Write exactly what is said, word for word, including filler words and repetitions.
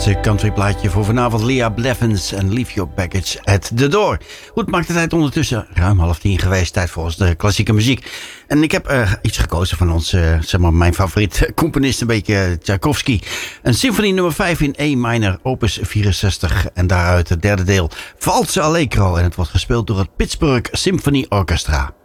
laatste countryplaatje voor vanavond. Leah Blevins en Leave Your Baggage at the Door. Goed, maakt de tijd ondertussen ruim half tien geweest. Tijd voor ons de klassieke muziek. En ik heb uh, iets gekozen van ons, uh, zeg maar, mijn favoriet componist, een beetje Tchaikovsky. Een symfonie nummer vijf in E minor, opus vierenzestig. En daaruit het derde deel, Valse Allegro. En het wordt gespeeld door het Pittsburgh Symphony Orchestra.